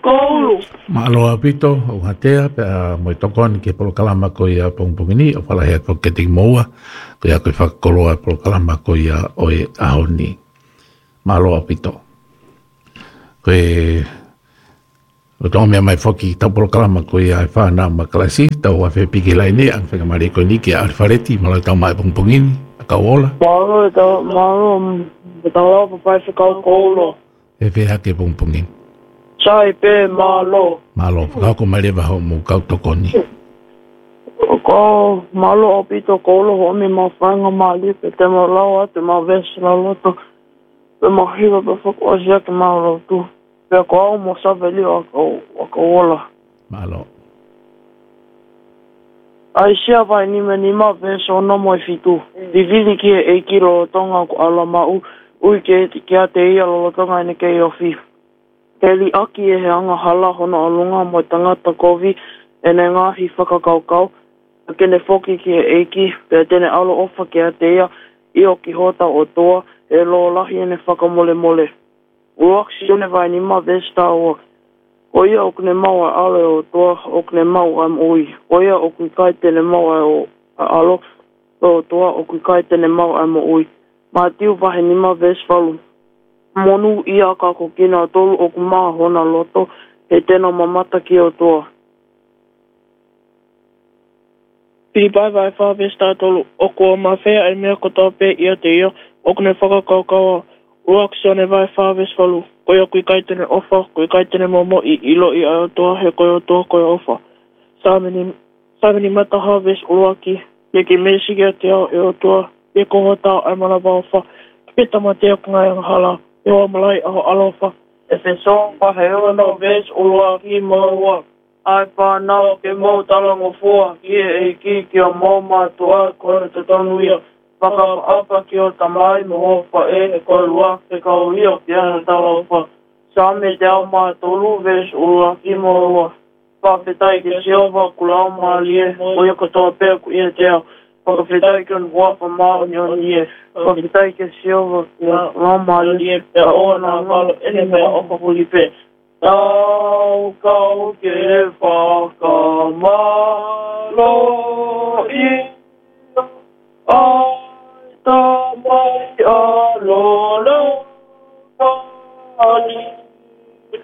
kaulu. Maaloa pito o hatea pe mo tokon ke polo kalama ko ia pongpongini o pala he ko keting moa ko ia ko fakoloa polo kalama ko ia o e ahoni. Maaloa pito. Ko o tō mea mai whoki tau polo kalama ko ia e whāna ma kalasi tau a whe piki lai ne ang whenga mare ko ni ki a arwhareti malau tau mai pongpongini a kauola. Maalo tau papai whakau kaulu. E whe hake pongpongini. Sai pe malo. Malo, whakako mai rewa hau mō kau tokoni. Ko malo o pito kaulu ho mi ma whainga ma lipe te ma lau atu ma vesi la loto. Pe ma hiwa pe whako asia ke ma lotu. Pe ko au mo saveli o ola. Malo. Ai sia vai ni ma vesi o no mo i fitu. Vivili ki e kiro tonga ko ala ma ui ke a te ia lo tonga ene ke i ofi. Keli aki e he anga hala hono alunga mo tangata kovi ene ngahi whakakaukau. Kene whoki ki e eiki, pe tene alo ofa ki a te ia, i o ki hota o toa, e lo lahi ene whakamole mole. Uaksi one vai ni ma vesta o. O ia o kune mau a ale o toa, o kune mau am ui. O ia o kui kai tene mau o alo, o toa o kui kai tene mau am ui. Ma tiu vahe ni ma vesfalu. Monu ia kako kina tolu o kumaha hona loto e tēnā mamata ki o toa. Piri pai vai whawesta tolu o kua mawhea e mea kotoa pe ia te ia o kune whakakaukaua uaksione vai whawes falu. Koia kui kaitene ofa, kui kaitene momo i ilo i a toa he koia toa koia ofa. Sāmini mata hawes uaki, e ki mesigi a te ao e o toa, e kohota ai mana waofa, pita ma te akungai ang hala. E o malai aho alofa. E se song pa he o no ves ulua ki maua. Ai whanau ke mau talango fua. Ki o mau mātua kore te tonu ia. Whaka apa ki o tamai mo hofa e kore lua ke kau ia ki ana talofa. Sa me te au mātolu ves ulua ki maua. Whawhetai ke seova kulau maalie. Oia katoa pēr ku ia te au. Whakawhetai ke nuafa maa nyon ie. Whakawhetai ke seova kulau maalie. Pea oa nā walo ene mea oka huli pe. Tau kau ke whakamalo i